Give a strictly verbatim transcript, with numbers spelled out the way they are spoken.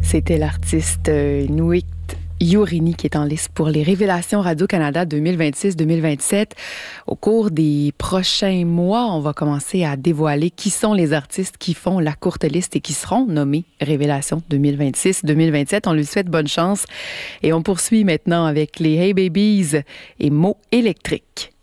C'était l'artiste euh, Nuit Yorini qui est en liste pour les Révélations Radio-Canada deux mille vingt-six deux mille vingt-sept. Au cours des prochains mois, on va commencer à dévoiler qui sont les artistes qui font la courte liste et qui seront nommés Révélations deux mille vingt-six deux mille vingt-sept. On lui souhaite bonne chance et on poursuit maintenant avec les Hey Babies et Mots électriques.